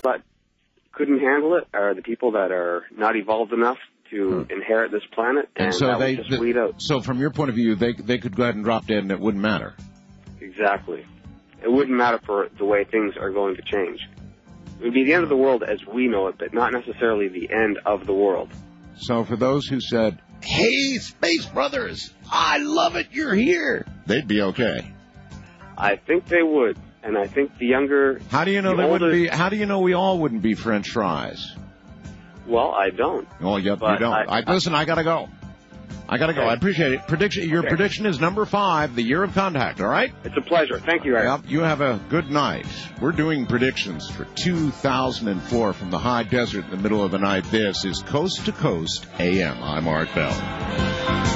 that couldn't handle it are the people that are not evolved enough to inherit this planet, and so that would just weed out. So from your point of view, they could go ahead and drop dead and it wouldn't matter. Exactly. It wouldn't matter for the way things are going to change. It would be the end of the world as we know it, but not necessarily the end of the world. So for those who said, "Hey, Space Brothers, I love it, you're here," they'd be okay. I think they would, and I think the younger... How do you know they wouldn't be? How do you know we all wouldn't be French fries? Well, I don't. Oh, yep, you don't. Listen, I gotta go. I appreciate it. Your prediction is number 5, the year of contact, all right? It's a pleasure. Thank you, Eric. Yep, you have a good night. We're doing predictions for 2004 from the high desert in the middle of the night. This is Coast to Coast AM. I'm Art Bell.